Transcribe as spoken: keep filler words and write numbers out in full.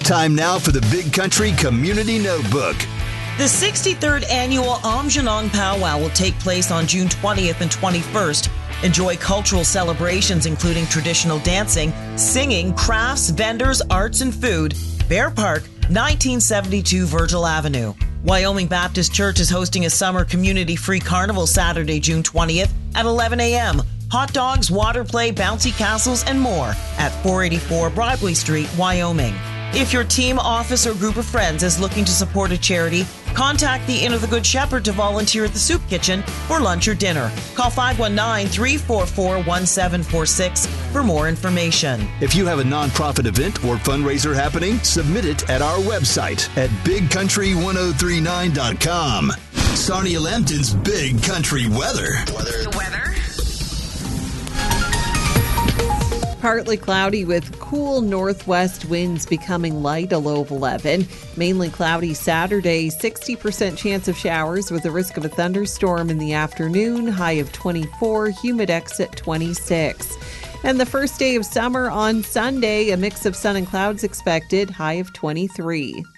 Time now for the Big Country Community Notebook. The sixty-third annual Aamjiwnaang Powwow will take place on June twentieth and twenty-first. Enjoy cultural celebrations including traditional dancing, singing, crafts, vendors, arts, and food. Bear Park, nineteen seventy-two Virgil Avenue. Wyoming Baptist Church is hosting a summer community-free carnival Saturday, June twentieth at eleven a.m. Hot dogs, water play, bouncy castles, and more at four eighty-four Broadway Street, Wyoming. If your team, office, or group of friends is looking to support a charity, contact the Inn of the Good Shepherd to volunteer at the soup kitchen for lunch or dinner. Call five one nine, three four four, one seven four six for more information. If you have a nonprofit event or fundraiser happening, submit it at our website at big country ten thirty-nine dot com. Sarnia Lambton's Big Country Weather. Weather. The weather. Partly cloudy with cool northwest winds becoming light, a low of eleven. Mainly cloudy Saturday, sixty percent chance of showers with a risk of a thunderstorm in the afternoon, high of twenty-four, humidex at twenty-six. And the first day of summer on Sunday, a mix of sun and clouds expected, high of twenty-three.